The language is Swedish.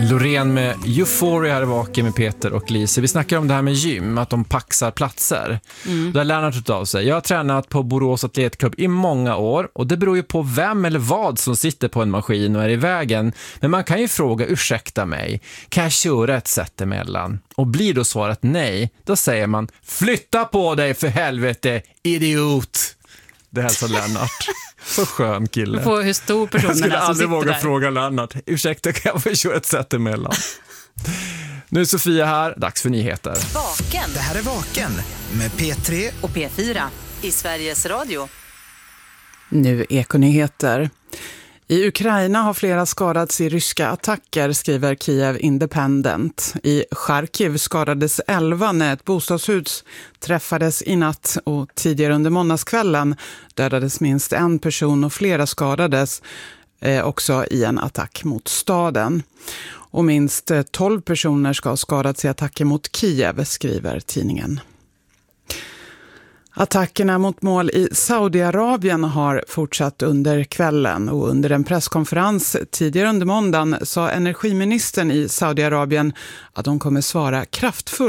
Loreen med Euphoria här vaken med Peter och Lise. Vi snackar om det här med gym, att de paxar platser. Där Lennart av sig. Jag har tränat på Borås Atletklubb i många år och det beror ju på vem eller vad som sitter på en maskin och är i vägen. Men man kan ju fråga, ursäkta mig, kan jag köra ett sätt emellan? Och blir då svaret nej, då säger man, flytta på dig för helvete, idiot! Det hälsar Lennart. Så skön kille. På hur stor person jag skulle är som aldrig sitter våga där. fråga Lennart. Ursäkta, kan jag få köra ett sätt emellan? Nu är Sofia här. Dags för nyheter. Vaken. Det här är Vaken med P3 Och P4 i Sveriges Radio. Nu ekonyheter. I Ukraina har flera skadats i ryska attacker, skriver Kiev Independent. I Charkiv skadades 11 när ett bostadshus träffades i natt och tidigare under måndagskvällen dödades minst en person och flera skadades också i en attack mot staden. Och minst 12 personer ska ha skadats i attacker mot Kiev, skriver tidningen. Attackerna mot mål i Saudiarabien har fortsatt under kvällen och under en presskonferens tidigare under måndagen sa energiministern i Saudiarabien att de kommer svara kraftfullt